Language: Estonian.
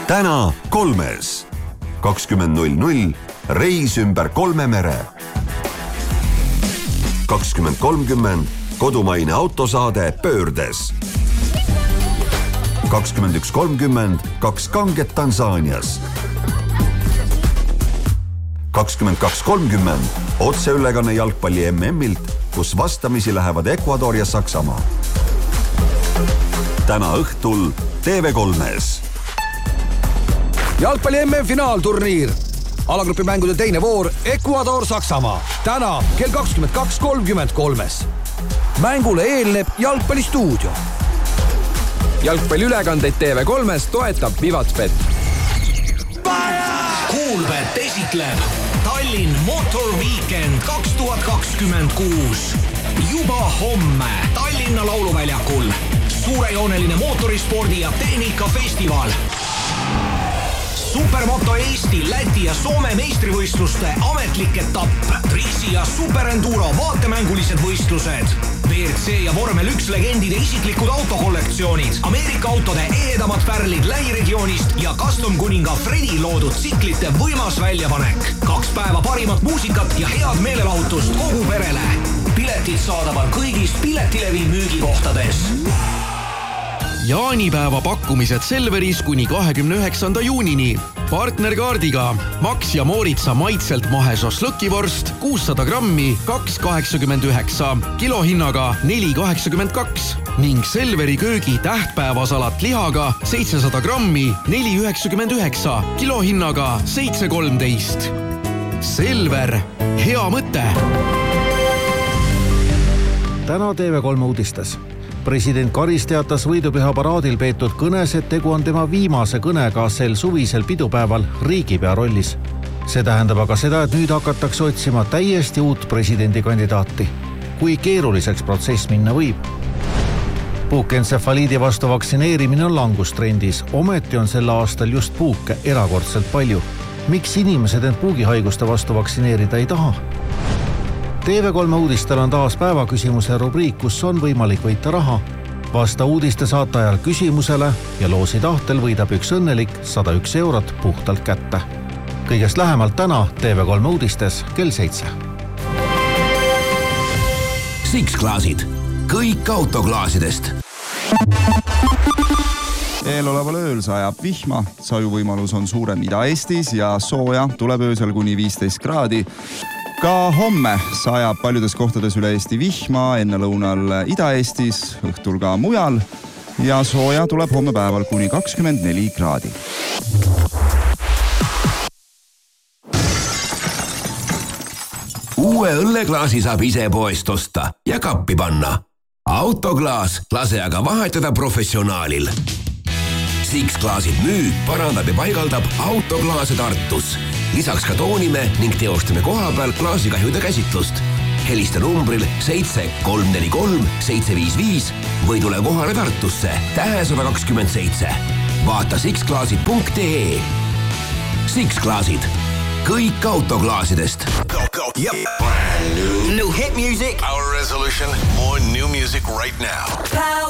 Täna 3. 20.00 reis ümber 3 mere. 20.30 kodumaine autosaade Pöördes. 21.30 2 kanget Tansaanias. 22.30 otseülekanne jalgpalli MM-ilt, kus vastamisi lähevad Ecuador ja Saksamaa. Täna õhtul TV3-s. Jalgpalli MM-finaalturniir. Alagrupi mängude teine voor Ecuador-Saksamaa. Täna kell 22.33. Mängule eelneb jalgpallistuudio. Jalgpalliülekandeid TV3-s toetab Vivatspet. Kuulbet esitleb Tallinn Motor Weekend 2026. Juba homme Tallinna lauluväljakul. Suurejooneline mootorispordi ja tehnikafestival. Supermoto Eesti, Läti ja Soome meistrivõistluste ametlik etapp. Trixi ja Superenduro vaatemängulised võistlused. WRC ja Vormel 1 legendide isiklikud autokollektsioonid. Ameerika autode ehedamad pärlid lähiregioonist ja custom kuninga Fredi loodud tsiklite võimas väljapanek. 2 päeva parimat muusikat ja head meelelahutust kogu perele. Piletid saadaval kõigis Piletilevi müügikohtades. Jaanipäeva pakkumised Selveris kuni 29. juunini. Partnerkaardiga Max ja Mooritsa maitselt mahesos lõkivorst 600 grammi 2,89, kilohinnaga 4,82 ning Selveri köögi tähtpäevasalat lihaga 700 grammi 4,99, kilohinnaga 7,13. Selver, hea mõte! Täna TV3 uudistes. President Karis teatas võidupüha paraadil peetud kõnes, et tegu on tema viimase kõnega sel suvisel pidupäeval riigipea rollis. See tähendab aga seda, et nüüd hakatakse otsima täiesti uut presidendikandidaati. Kui keeruliseks protsess minna võib? Puukentsefaliidi vastu vaktsineerimine on langustrendis. Ometi on sel aastal just puuke erakordselt palju. Miks inimesed end puugihaiguste vastu vaktsineerida ei taha? TV3 uudistel on taas päevaküsimuse rubriik, kus on võimalik võita raha. Vasta uudiste saate ajal küsimusele ja loosi tahtel võidab üks õnnelik 101 eurot puhtalt kätte. Kõigest lähemalt täna TV3 uudistes kell 7. Six-klaasid. Kõik autoklaasidest. Eeloleval ööl sajab vihma, sajuvõimalus on suurem Ida-Eestis ja sooja tuleb öösel kuni 15 kraadi. Ka homme sajab paljudes kohtades üle Eesti vihma, enne lõunal Ida-Eestis, õhtul ka mujal ja sooja tuleb homme päeval kuni 24 kraadi. Uue õlleklaasi saab ise poest osta ja kappi panna. Autoklaas lase aga vahetada professionaalil. Six-klaasid müüb, parandab ja paigaldab autoklaase Tartus. Lisaks ka toonime ning teostame koha peal klaasikahjude käsitlust. Helista numbril 7343 755 või tule kohale Tartusse Tähe 127. Vaata sixklaasid.ee. Six-klaasid. Kõik autoklaasidest. New hit music. Our resolution, more new music right now.